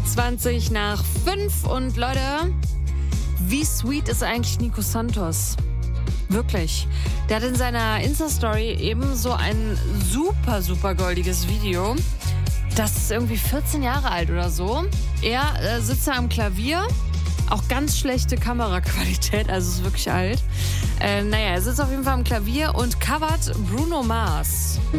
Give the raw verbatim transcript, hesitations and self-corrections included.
zwanzig nach fünf. Und Leute, wie sweet ist eigentlich Nico Santos? Wirklich. Der hat in seiner Insta-Story eben so ein super, super goldiges Video. Das ist irgendwie vierzehn Jahre alt oder so. Er äh, sitzt da am Klavier. Auch ganz schlechte Kameraqualität, also ist wirklich alt. Äh, naja, er sitzt auf jeden Fall am Klavier und covert Bruno Mars.